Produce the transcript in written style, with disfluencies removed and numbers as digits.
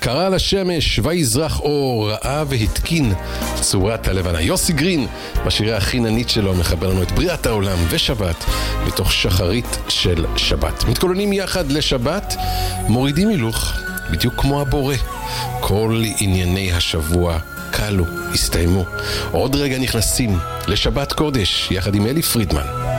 קרא לשמש ויזרח אור, ראה והתקין צורת הלבנה. יוסי גרין בשירי החיננית שלו מחבר לנו את בריאת העולם ושבת מתוך שחרית של שבת. מתכוננים יחד לשבת, מורידים הילוך בדיוק כמו הבורא. כל ענייני השבוע קלו, הסתיימו. עוד רגע נכנסים לשבת קודש יחד עם אלי פרידמן.